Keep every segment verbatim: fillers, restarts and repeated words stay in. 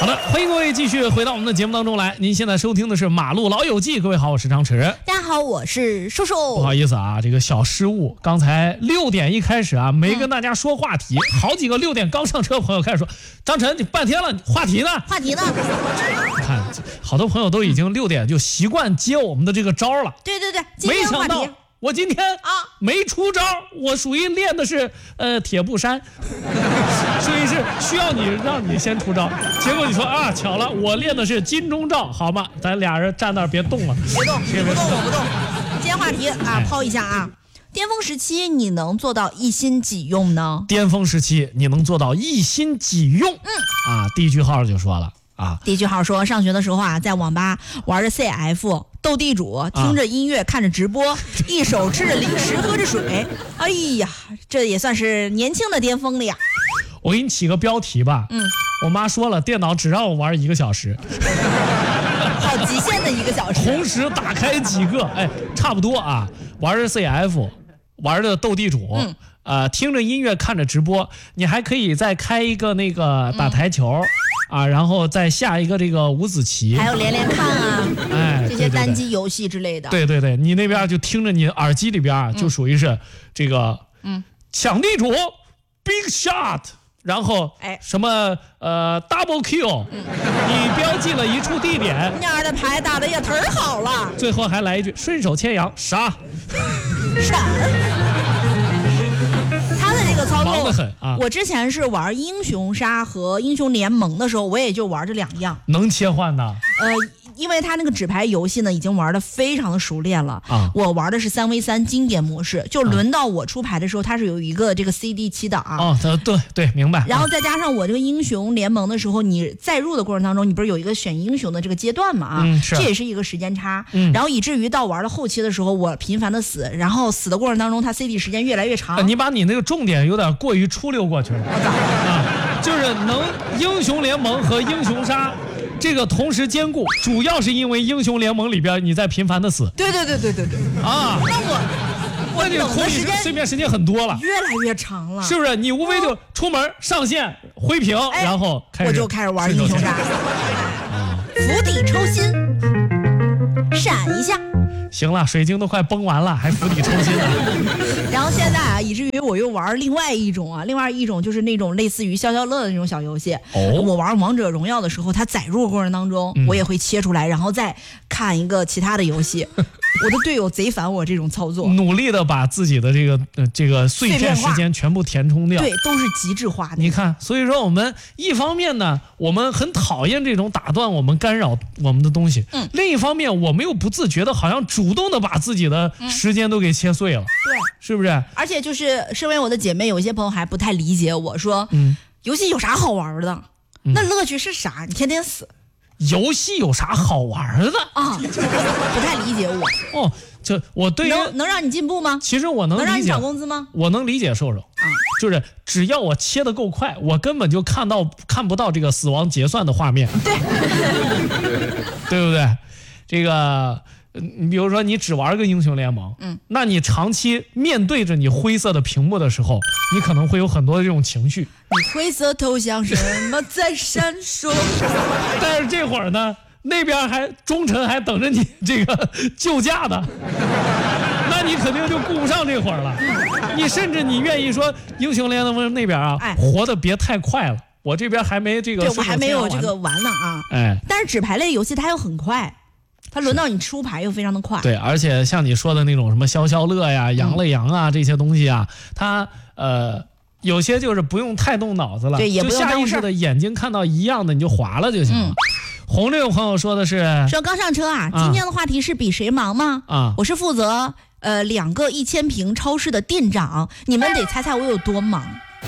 好的，欢迎各位继续回到我们的节目当中来。您现在收听的是《马路老友记》，各位好，我是张弛。 大家好，我是叔叔。 不好意思啊，这个小失误。刚才六点一开始啊，没跟大家说话题，嗯、好几个六点刚上车的朋友开始说：“张晨，你半天了，话题呢？ 话题呢？” 你看，好多朋友都已经六点就习惯接我们的这个招了。 对对对， 没想到我今天啊没出招，我属于练的是呃铁布衫，所以是需要你让你先出招。结果你说啊，巧了，我练的是金钟罩，好吗？咱俩人站那儿别动了， 别动，别不动，我不动。今天话题啊，抛一下啊，巅峰时期你能做到一心几用呢？ 巅峰时期你能做到一心几用？嗯啊，第一句号就说了啊， 第一句号说上学的时候啊，在网吧玩着 C F。斗地主，听着音乐，啊、看着直播，一手吃着零食，喝着水，哎呀，这也算是年轻的巅峰了呀！ 我给你起个标题吧， 嗯， 我妈说了，电脑只让我玩一个小时， 好极限的一个小时， 同时打开几个，哎，差不多啊，玩着 C F， 玩着斗地主，嗯，呃，听着音乐，看着直播，你还可以再开一个那个打台球。嗯啊，然后再下一个这个五子棋， 还有连连看啊， 哎， 这些单机游戏之类的。 对对对，你那边就听着你耳机里边就属于是这个，嗯，抢地主 ，big shot， 然后哎什么呃 double kill，、嗯、你标记了一处地点， 那的牌打的也忒好了， 最后还来一句顺手牵羊杀， 闪。操作忙得很啊！ 我之前是玩英雄杀和英雄联盟的时候，我也就玩这两样。 能切换的？ 呃，因为他那个纸牌游戏呢，已经玩的非常的熟练了啊。我玩的是三 v 三经典模式，就轮到我出牌的时候，它是有一个这个 C D 七档啊。 哦，对对，明白。 然后再加上我这个英雄联盟的时候，你在入的过程当中，你不是有一个选英雄的这个阶段嘛啊？ 嗯，是。 这也是一个时间差。 嗯。 然后以至于到玩到后期的时候，我频繁的死，然后死的过程当中，它 C D 时间越来越长。 呃、你把你那个重点有点过于出溜过去了。 我咋了？ 啊，就是能英雄联盟和英雄杀这个同时兼顾，主要是因为英雄联盟里边你在频繁的死。 对对对对对对。 啊， 那我我等的时间碎片时间很多了， 越来越长了， 是不是？你无非就出门上线挥屏，哎、然后开始我就开始玩英雄杀，釜底抽薪，闪一下。 行了，水晶都快崩完了，还釜底抽薪呢。 然后现在啊，以至于我又玩另外一种啊，另外一种就是那种类似于消消乐的那种小游戏。哦，我玩王者荣耀的时候，它载入过程当中，嗯、我也会切出来，然后再看一个其他的游戏。我的队友贼烦我这种操作， 努力的把自己的这个、呃、这个碎片时间全部填充掉。 对，都是极致化的。 你看，所以说我们一方面呢，我们很讨厌这种打断我们、干扰我们的东西；嗯，另一方面，我们又不自觉的，好像主动的把自己的时间都给切碎了。 对、嗯， 是不是？ 而且就是身为我的姐妹，有一些朋友还不太理解我说，嗯，游戏有啥好玩的？嗯、那乐趣是啥？你天天死。 游戏有啥好玩的啊？不太理解我哦。这我对于能能让你进步吗？ 其实我能理解， 能让你涨工资吗？ 我能理解瘦瘦啊，就是只要我切得够快，我根本就看到看不到这个死亡结算的画面， 对， 对不对？这个你比如说你只玩个英雄联盟，嗯，那你长期面对着你灰色的屏幕的时候，你可能会有很多的这种情绪。 你灰色头像什么在闪烁？ 但是这会儿呢？那边还忠臣还等着你这个救驾的，那你肯定就顾不上这会儿了。你甚至你愿意说英雄联盟那边啊，哎、活得别太快了，我这边还没这个， 对我还没有这个完呢啊。 哎， 但是纸牌类游戏它又很快，它轮到你出牌又非常的快。 对，而且像你说的那种什么消消乐呀、羊了羊啊、嗯、这些东西啊，它呃。有些就是不用太动脑子了， 对，也不用就下意识的眼睛看到一样的你就划了就行了。嗯、红这位朋友说的是说刚上车啊，今天的话题是比谁忙吗？啊，我是负责呃两个一千平超市的店长，你们得猜猜我有多忙。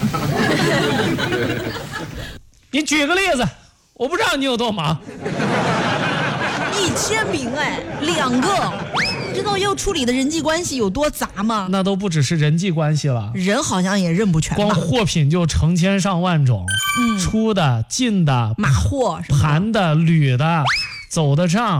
你举个例子，我不知道你有多忙。 一千平哎，两个。知道要处理的人际关系有多杂吗？ 那都不只是人际关系了， 人好像也认不全吧。 光货品就成千上万种，嗯，出的、进的、 马货、 盘的、铝的、走的账，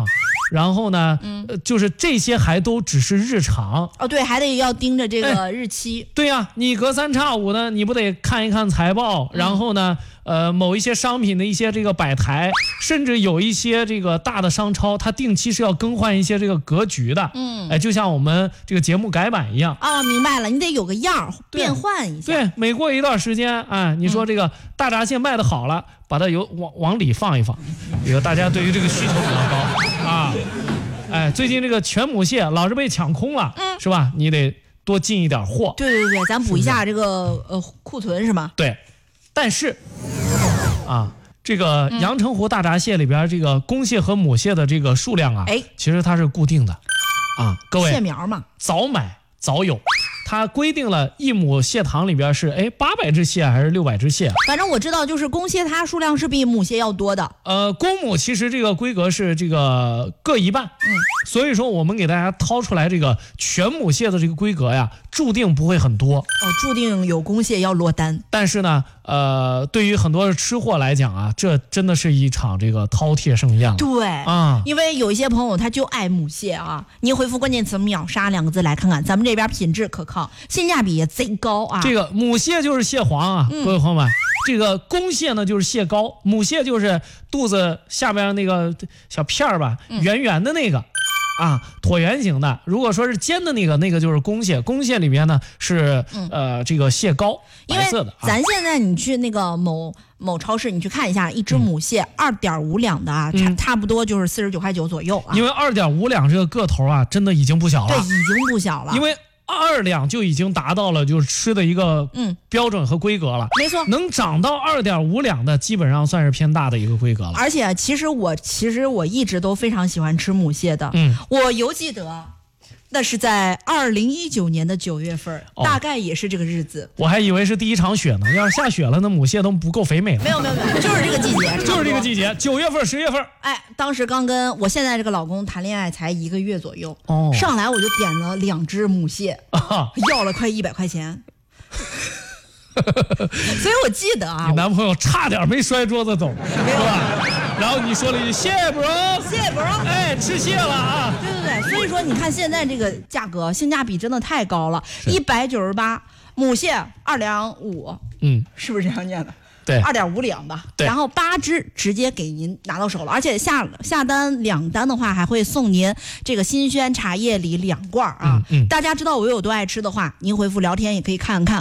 然后呢，嗯、呃，就是这些还都只是日常。 哦，对，还得要盯着这个日期。 对呀、啊，你隔三差五呢，你不得看一看财报，嗯、然后呢，呃，某一些商品的一些这个摆台，甚至有一些这个大的商超，它定期是要更换一些这个格局的。嗯，哎，就像我们这个节目改版一样。 啊，明白了，你得有个样儿，变换一下。 对，每过一段时间，哎，你说这个大闸蟹卖的好了，把它有往往里放一放，这个大家对于这个需求比较高啊。哎，最近这个全母蟹老是被抢空了，嗯，是吧？你得多进一点货。 对对对，咱补一下这个呃库存是吗？ 对，但是啊，这个阳澄湖大闸蟹里边这个公蟹和母蟹的这个数量啊，哎，其实它是固定的啊，各位， 蟹苗嘛， 早买早有。它规定了一亩蟹塘里边是哎八百只蟹还是六百只蟹？ 反正我知道，就是公蟹它数量是比母蟹要多的。 呃，公母其实这个规格是这个各一半，嗯，所以说我们给大家掏出来这个全母蟹的这个规格呀，注定不会很多。哦， 注定有公蟹要落单。 但是呢，呃，对于很多吃货来讲啊，这真的是一场这个饕餮盛宴了。 对啊， 因为有一些朋友他就爱母蟹啊，你回复关键词秒杀两个字来看看，咱们这边品质可靠。性价比也贼高啊！ 这个母蟹就是蟹黄啊，嗯、各位朋友们，这个公蟹呢就是蟹膏，母蟹就是肚子下边那个小片儿吧，嗯、圆圆的那个，啊，椭圆形的。如果说是尖的那个，那个就是公蟹，公蟹里面呢是、嗯、呃这个蟹膏，白色的。 因为咱现在你去那个某某超市，你去看一下，一只母蟹二点五两的啊，差、嗯、差不多就是四十九块九左右啊。 因为二点五两这个个头啊，真的已经不小了。 对，已经不小了。 因为二两就已经达到了就是吃的一个嗯标准和规格了， 没错， 能长到二点五两的基本上算是偏大的一个规格了。 而且其实我其实我一直都非常喜欢吃母蟹的，嗯，我犹记得那是在二零一九年的九月份、哦，大概也是这个日子。 我还以为是第一场雪呢，要是下雪了，那母蟹都不够肥美了。 没有没有没有，就是这个季节， 就是这个季节，九月份、十月份。 哎，当时刚跟我现在这个老公谈恋爱才一个月左右，哦，上来我就点了两只母蟹，啊、要了快一百块钱。所以我记得啊， 你男朋友差点没摔桌子走，是吧？然后你说了一句谢 bro， 谢 bro， 哎，吃蟹了啊！ 对对对，所以说你看现在这个价格性价比真的太高了，一百九十八母蟹二两五，嗯，是不是这样念的？ 对， 二点五两吧。对，然后八只直接给您拿到手了，而且下下单两单的话，还会送您这个新鲜茶叶里两罐啊。嗯嗯，大家知道我有多爱吃的话，您回复聊天也可以看看。